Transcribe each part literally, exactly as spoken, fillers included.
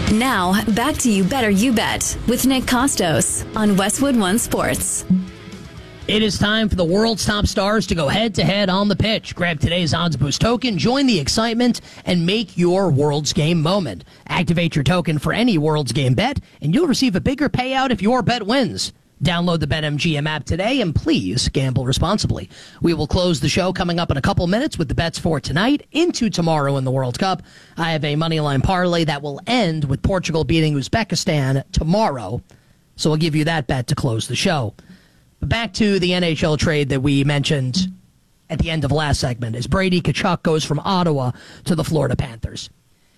Now, back to You Better You Bet with Nick Costos on Westwood One Sports. It is time for the world's top stars to go head-to-head on the pitch. Grab today's Odds Boost token, join the excitement, and make your World's Game moment. Activate your token for any World's Game bet, and you'll receive a bigger payout if your bet wins. Download the BetMGM app today, and please gamble responsibly. We will close the show coming up in a couple minutes with the bets for tonight into tomorrow in the World Cup. I have a moneyline parlay that will end with Portugal beating Uzbekistan tomorrow, so we'll give you that bet to close the show. Back to the N H L trade that we mentioned at the end of last segment as Brady Tkachuk goes from Ottawa to the Florida Panthers.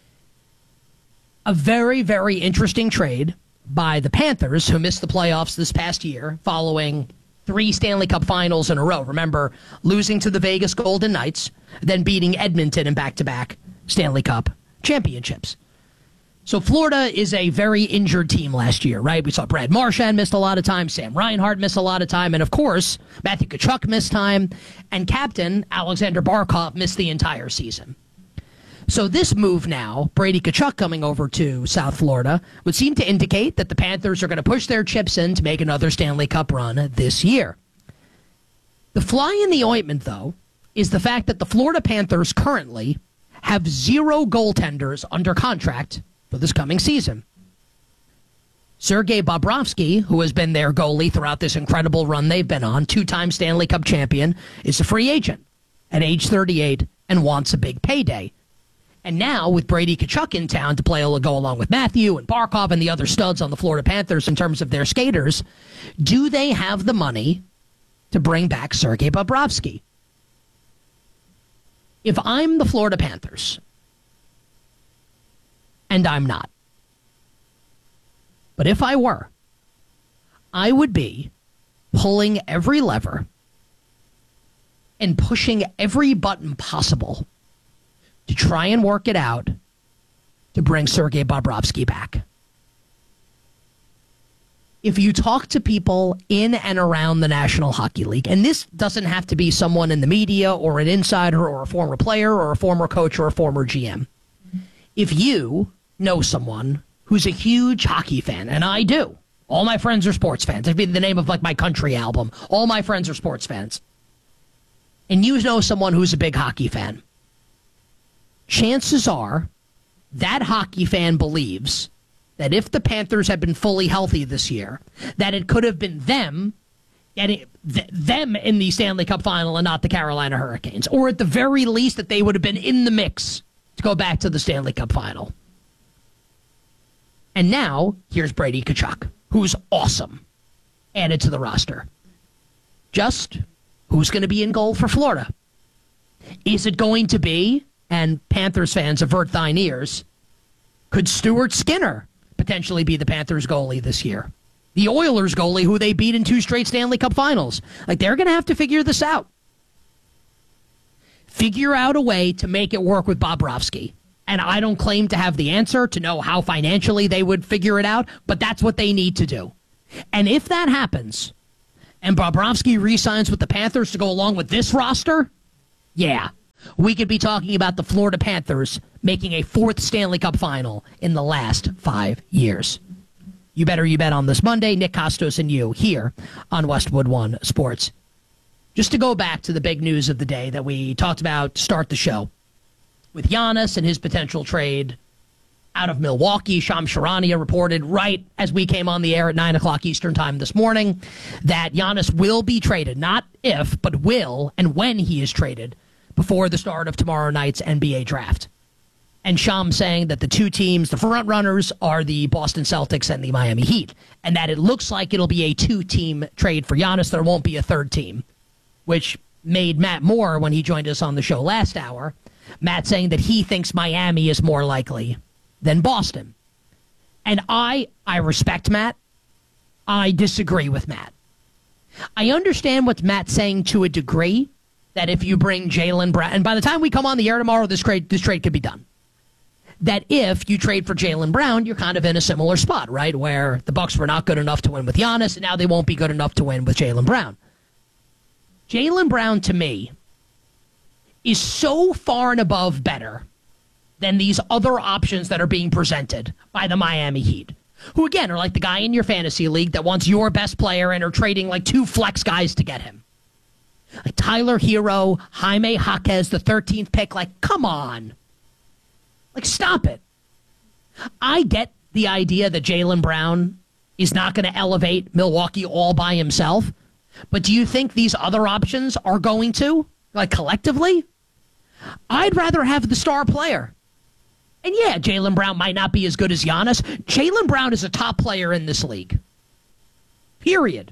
A very, very interesting trade by the Panthers, who missed the playoffs this past year following three Stanley Cup finals in a row. Remember, losing to the Vegas Golden Knights, then beating Edmonton in back-to-back Stanley Cup championships. So Florida is a very injured team last year, right? We saw Brad Marchand missed a lot of time, Sam Reinhart missed a lot of time, and of course, Matthew Tkachuk missed time, and captain Alexander Barkov missed the entire season. So this move now, Brady Tkachuk coming over to South Florida, would seem to indicate that the Panthers are going to push their chips in to make another Stanley Cup run this year. The fly in the ointment, though, is the fact that the Florida Panthers currently have zero goaltenders under contract for this coming season. Sergei Bobrovsky, who has been their goalie throughout this incredible run they've been on, two-time Stanley Cup champion, is a free agent at age thirty-eight and wants a big payday. And now, with Brady Tkachuk in town to play go along with Matthew and Barkov and the other studs on the Florida Panthers in terms of their skaters, do they have the money to bring back Sergei Bobrovsky? If I'm the Florida Panthers, and I'm not, but if I were, I would be pulling every lever and pushing every button possible to try and work it out to bring Sergei Bobrovsky back. If you talk to people in and around the National Hockey League, and this doesn't have to be someone in the media or an insider or a former player or a former coach or a former G M, if you know someone who's a huge hockey fan, and I do, all my friends are sports fans. That'd be the name of like my country album. All my friends are sports fans. And you know someone who's a big hockey fan. Chances are that hockey fan believes that if the Panthers had been fully healthy this year, that it could have been them getting th- them in the Stanley Cup final and not the Carolina Hurricanes. Or at the very least that they would have been in the mix to go back to the Stanley Cup final. And now, here's Brady Tkachuk, who's awesome, added to the roster. Just who's going to be in goal for Florida? Is it going to be, and Panthers fans avert thine ears, could Stuart Skinner potentially be the Panthers goalie this year? The Oilers goalie who they beat in two straight Stanley Cup finals. Like, they're going to have to figure this out. Figure out a way to make it work with Bobrovsky. And I don't claim to have the answer to know how financially they would figure it out, but that's what they need to do. And if that happens, and Bobrovsky re-signs with the Panthers to go along with this roster, yeah, we could be talking about the Florida Panthers making a fourth Stanley Cup final in the last five years. You better you bet on this Monday. Nick Costos and you here on Westwood One Sports. Just to go back to the big news of the day that we talked about to start the show, with Giannis and his potential trade out of Milwaukee. Shams Charania reported right as we came on the air at nine o'clock Eastern time this morning that Giannis will be traded, not if, but will, and when he is traded before the start of tomorrow night's N B A draft. And Shams saying that the two teams, the front runners, are the Boston Celtics and the Miami Heat, and that it looks like it'll be a two-team trade for Giannis. There won't be a third team, which made Matt Moore, when he joined us on the show last hour, Matt saying that he thinks Miami is more likely than Boston. And I I respect Matt. I disagree with Matt. I understand what Matt's saying to a degree, that if you bring Jaylen Brown, and by the time we come on the air tomorrow, this trade, this trade could be done. That if you trade for Jaylen Brown, you're kind of in a similar spot, right? Where the Bucks were not good enough to win with Giannis, and now they won't be good enough to win with Jaylen Brown. Jaylen Brown, to me, is so far and above better than these other options that are being presented by the Miami Heat, who, again, are like the guy in your fantasy league that wants your best player and are trading like two flex guys to get him. Like Tyler Hero, Jaime Jaquez, the thirteenth pick. Like, come on. Like, stop it. I get the idea that Jaylen Brown is not going to elevate Milwaukee all by himself, but do you think these other options are going to, like, collectively? I'd rather have the star player. And yeah, Jaylen Brown might not be as good as Giannis. Jaylen Brown is a top player in this league. Period.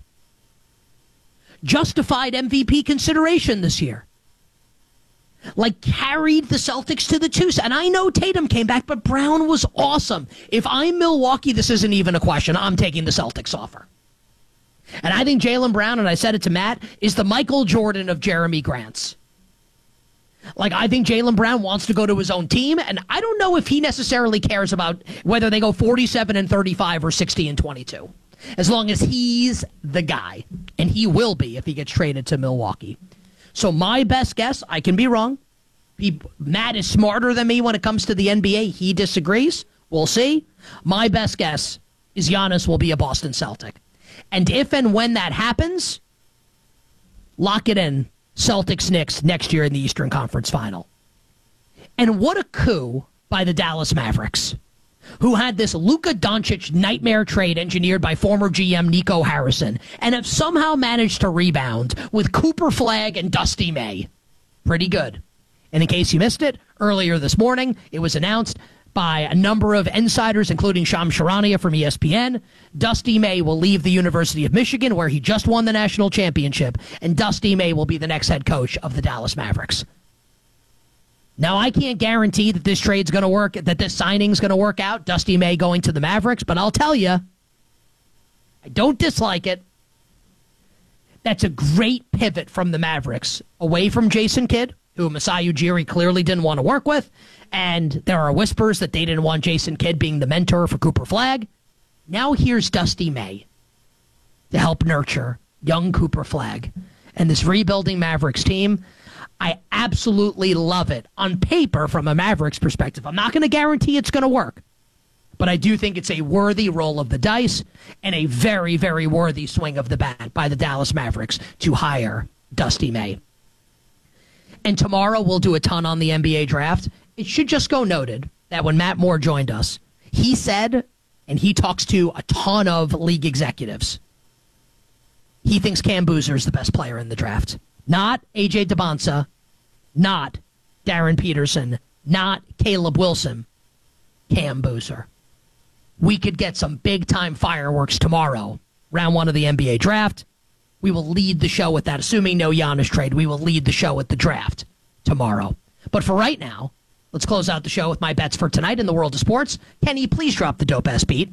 Justified M V P consideration this year. Like, carried the Celtics to the two. And I know Tatum came back, but Brown was awesome. If I'm Milwaukee, this isn't even a question. I'm taking the Celtics offer. And I think Jaylen Brown, and I said it to Matt, is the Michael Jordan of Jeremy Grant's. Like, I think Jaylen Brown wants to go to his own team, and I don't know if he necessarily cares about whether they go forty-seven and thirty-five or sixty and twenty-two. As long as he's the guy, and he will be if he gets traded to Milwaukee. So my best guess, I can be wrong. He, Matt is smarter than me when it comes to the N B A. He disagrees. We'll see. My best guess is Giannis will be a Boston Celtic. And if and when that happens, lock it in. Celtics-Knicks next year in the Eastern Conference Final. And what a coup by the Dallas Mavericks, who had this Luka Doncic nightmare trade engineered by former G M Nico Harrison and have somehow managed to rebound with Cooper Flagg and Dusty May. Pretty good. And in case you missed it, earlier this morning, it was announced by a number of insiders, including Shams Charania from E S P N. Dusty May will leave the University of Michigan, where he just won the national championship, and Dusty May will be the next head coach of the Dallas Mavericks. Now, I can't guarantee that this trade's going to work, that this signing's going to work out, Dusty May going to the Mavericks, but I'll tell you, I don't dislike it. That's a great pivot from the Mavericks, away from Jason Kidd, who Masai Ujiri clearly didn't want to work with, and there are whispers that they didn't want Jason Kidd being the mentor for Cooper Flagg. Now here's Dusty May to help nurture young Cooper Flagg and this rebuilding Mavericks team. I absolutely love it on paper from a Mavericks perspective. I'm not going to guarantee it's going to work, but I do think it's a worthy roll of the dice and a very, very worthy swing of the bat by the Dallas Mavericks to hire Dusty May. And tomorrow we'll do a ton on the N B A draft. It should just go noted that when Matt Moore joined us, he said, and he talks to a ton of league executives, he thinks Cam Boozer is the best player in the draft. Not A J DeBonsa, not Darren Peterson, not Caleb Wilson, Cam Boozer. We could get some big-time fireworks tomorrow, round one of the N B A draft. We will lead the show with that. Assuming no Giannis trade, we will lead the show with the draft tomorrow. But for right now, let's close out the show with my bets for tonight in the world of sports. Kenny, please drop the dope-ass beat.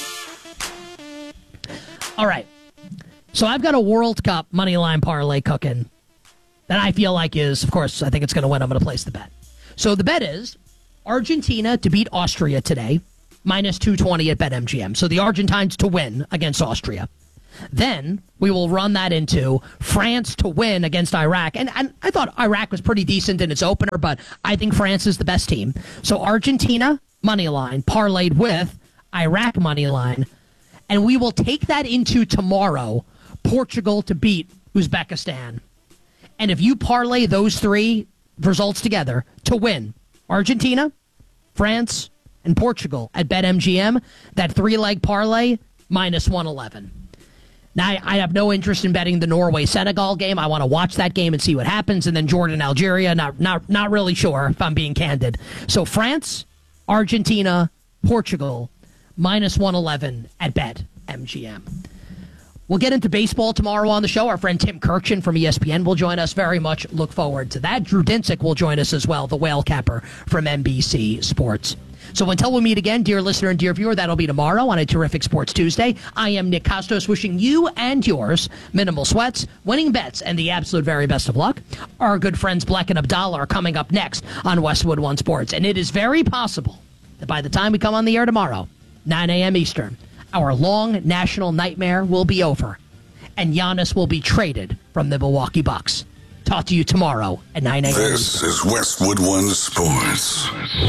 All right. So I've got a World Cup moneyline parlay cooking that I feel like is, of course, I think it's going to win. I'm going to place the bet. So the bet is Argentina to beat Austria today, minus two twenty at BetMGM. So the Argentines to win against Austria. Then we will run that into France to win against Iraq. And, and I thought Iraq was pretty decent in its opener, but I think France is the best team. So Argentina, money line, parlayed with Iraq money line. And we will take that into tomorrow, Portugal to beat Uzbekistan. And if you parlay those three results together to win Argentina, France, and Portugal at BetMGM, that three-leg parlay, minus one eleven. Now, I, I have no interest in betting the Norway-Senegal game. I want to watch that game and see what happens. And then Jordan-Algeria, not, not, not really sure if I'm being candid. So France, Argentina, Portugal, minus one eleven at BetMGM. We'll get into baseball tomorrow on the show. Our friend Tim Kirchin from E S P N will join us. Very much look forward to that. Drew Dinsick will join us as well, the whale capper from N B C Sports. So until we meet again, dear listener and dear viewer, that'll be tomorrow on a terrific Sports Tuesday. I am Nick Costos, wishing you and yours minimal sweats, winning bets, and the absolute very best of luck. Our good friends Black and Abdallah are coming up next on Westwood One Sports. And it is very possible that by the time we come on the air tomorrow, nine a.m. Eastern, our long national nightmare will be over, and Giannis will be traded from the Milwaukee Bucks. Talk to you tomorrow at nine a.m. This is Westwood One Sports.